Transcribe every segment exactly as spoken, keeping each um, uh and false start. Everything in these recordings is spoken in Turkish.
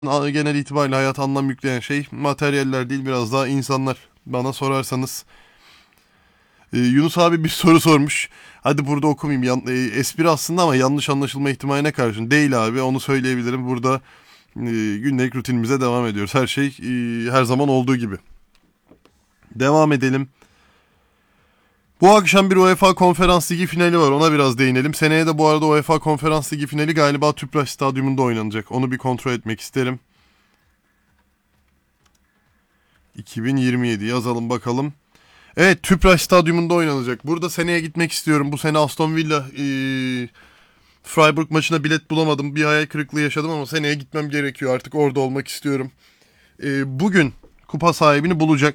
genel itibariyle hayata anlam yükleyen şey materyaller değil, biraz daha insanlar bana sorarsanız. Ee, Yunus abi bir soru sormuş. Hadi burada okumayayım. Yan, e, espri aslında ama yanlış anlaşılma ihtimaline karşın. Değil abi, onu söyleyebilirim. Burada e, gündelik rutinimize devam ediyoruz. Her şey e, her zaman olduğu gibi. Devam edelim. Bu akşam bir UEFA Konferans Ligi finali var. Ona biraz değinelim. Seneye de bu arada UEFA Konferans Ligi finali galiba Tüpraş Stadyumunda oynanacak. Onu bir kontrol etmek isterim. iki bin yirmi yedi yazalım bakalım. Evet, Tüpraş Stadyumunda oynanacak. Burada seneye gitmek istiyorum. Bu sene Aston Villa e, Freiburg maçına bilet bulamadım. Bir hayal kırıklığı yaşadım ama seneye gitmem gerekiyor. Artık orada olmak istiyorum. E, bugün kupa sahibini bulacak.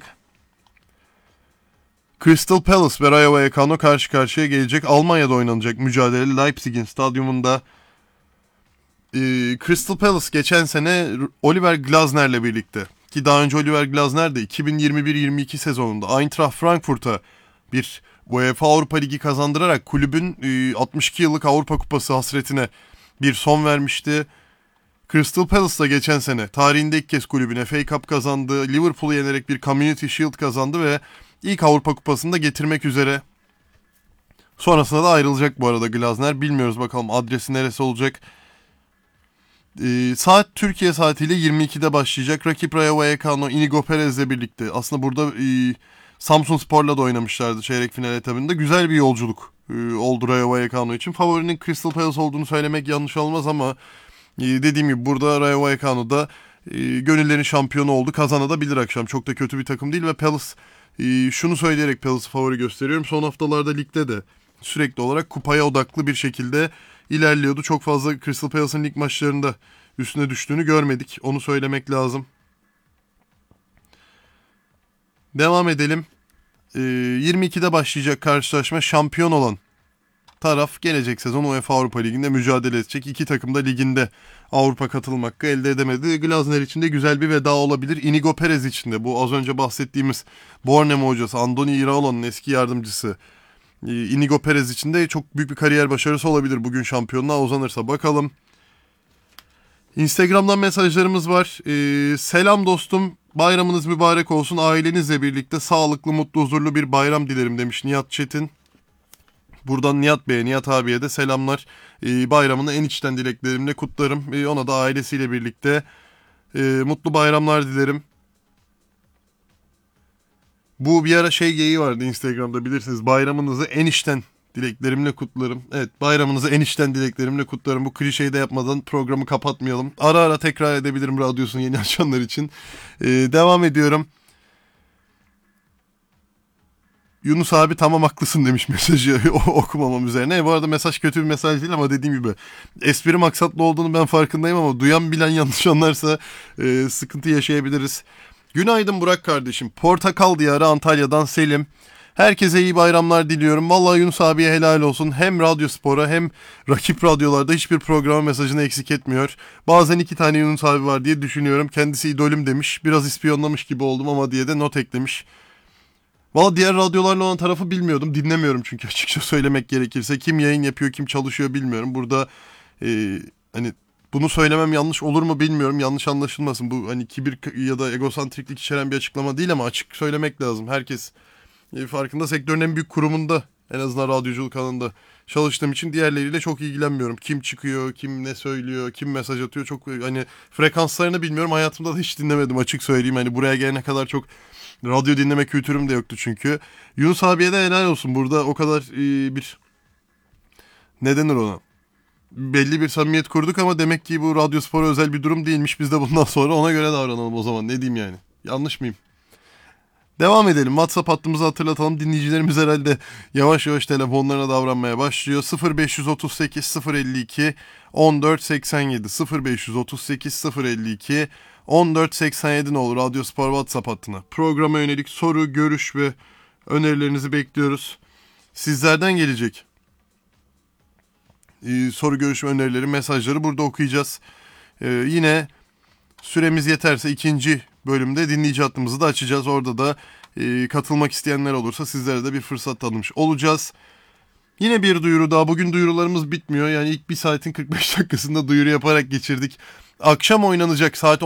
Crystal Palace ve Rayo Vallecano karşı karşıya gelecek. Almanya'da oynanacak mücadele Leipzig'in stadyumunda. E, Crystal Palace geçen sene Oliver Glasner'le birlikte, ki daha önce Oliver Glasner de iki bin yirmi bir yirmi iki sezonunda Eintracht Frankfurt'a bir UEFA Avrupa Ligi kazandırarak kulübün altmış iki yıllık Avrupa Kupası hasretine bir son vermişti. Crystal Palace da geçen sene tarihinde ilk kez kulübüne F A Cup kazandı. Liverpool'u yenerek bir Community Shield kazandı ve ilk Avrupa Kupası'nı da getirmek üzere. Sonrasında da ayrılacak bu arada Glasner. Bilmiyoruz bakalım adresi neresi olacak. Ee, saat Türkiye saatiyle yirmi ikide başlayacak. Rakip Rayo Vallecano Inigo Perez'le birlikte. Aslında burada e, Samsun Spor'la da oynamışlardı çeyrek final etabında. Güzel bir yolculuk e, oldu Rayo Vallecano için. Favorinin Crystal Palace olduğunu söylemek yanlış olmaz ama e, dediğim gibi burada Rayo Vallecano'da e, gönüllerin şampiyonu oldu. Kazanabilir akşam. Çok da kötü bir takım değil ve Palace, e, şunu söyleyerek Palace'ı favori gösteriyorum. Son haftalarda ligde de sürekli olarak kupaya odaklı bir şekilde ilerliyordu. Çok fazla Crystal Palace'ın lig maçlarında üstüne düştüğünü görmedik. Onu söylemek lazım. Devam edelim. Ee, yirmi ikide başlayacak karşılaşma, şampiyon olan taraf gelecek sezon UEFA Avrupa Ligi'nde mücadele edecek. İki takım da liginde Avrupa katılım hakkı elde edemedi. Glasner için de güzel bir veda olabilir. Inigo Perez için de, bu az önce bahsettiğimiz Borneo hocası Andoni Iraola'nın eski yardımcısı Inigo Perez için de çok büyük bir kariyer başarısı olabilir bugün şampiyonluğa uzanırsa. Bakalım. Instagram'dan mesajlarımız var. Ee, selam dostum, bayramınız mübarek olsun. Ailenizle birlikte sağlıklı, mutlu, huzurlu bir bayram dilerim demiş Nihat Çetin. Buradan Nihat Bey'e, Nihat abiye de selamlar. Ee, bayramını en içten dileklerimle kutlarım. Ee, ona da ailesiyle birlikte e, mutlu bayramlar dilerim. Bu bir ara şey geyiği vardı Instagram'da, bilirsiniz. Bayramınızı en içten dileklerimle kutlarım. Evet, bayramınızı en içten dileklerimle kutlarım. Bu klişeyi de yapmadan programı kapatmayalım. Ara ara tekrar edebilirim radyosunu yeni açanlar için. Ee, devam ediyorum. Yunus abi tamam haklısın demiş mesajı okumamam üzerine. E, bu arada mesaj kötü bir mesaj değil ama dediğim gibi espri maksatlı olduğunu ben farkındayım ama duyan bilen yanlış anlarsa e, sıkıntı yaşayabiliriz. Günaydın Burak kardeşim. Portakal Diyarı Antalya'dan Selim. Herkese iyi bayramlar diliyorum. Vallahi Yunus abiye helal olsun. Hem Radyo Spor'a hem rakip radyolarda hiçbir programa mesajını eksik etmiyor. Bazen iki tane Yunus abi var diye düşünüyorum. Kendisi idolüm demiş. Biraz ispiyonlamış gibi oldum ama diye de not eklemiş. Valla diğer radyolarla olan tarafı bilmiyordum. Dinlemiyorum çünkü açıkça söylemek gerekirse. Kim yayın yapıyor, kim çalışıyor bilmiyorum. Burada e, hani bunu söylemem yanlış olur mu bilmiyorum. Yanlış anlaşılmasın. Bu hani kibir ya da egosantriklik içeren bir açıklama değil ama açık söylemek lazım. Herkes e, farkında, sektörün en büyük kurumunda, en azından radyoculuk alanında çalıştığım için diğerleriyle çok ilgilenmiyorum. Kim çıkıyor, kim ne söylüyor, kim mesaj atıyor, çok hani frekanslarını bilmiyorum. Hayatımda da hiç dinlemedim açık söyleyeyim. Hani buraya gelene kadar çok radyo dinleme kültürüm de yoktu çünkü. Yunus abiye de helal olsun. Burada o kadar e, bir ne denir ona? Belli bir samimiyet kurduk ama demek ki bu Radyo Spor'a özel bir durum değilmiş. Biz de bundan sonra ona göre davranalım o zaman. Ne diyeyim yani? Yanlış mıyım? Devam edelim. WhatsApp hattımızı hatırlatalım. Dinleyicilerimiz herhalde yavaş yavaş telefonlarına davranmaya başlıyor. sıfır beş otuz sekiz sıfır elli iki on dört seksen yedi sıfır beş otuz sekiz sıfır elli iki on dört seksen yedi ne olur Radyo Spor WhatsApp hattına. Programa yönelik soru, görüş ve önerilerinizi bekliyoruz. Sizlerden gelecek ee, soru, görüş ve önerileri, mesajları burada okuyacağız. Ee, yine süremiz yeterse ikinci bölümde dinleyici hattımızı da açacağız. Orada da e, katılmak isteyenler olursa sizlere de bir fırsat tanımış olacağız. Yine bir duyuru daha. Bugün duyurularımız bitmiyor. Yani ilk bir saatin kırk beş dakikasında duyuru yaparak geçirdik. akşam oynanacak saat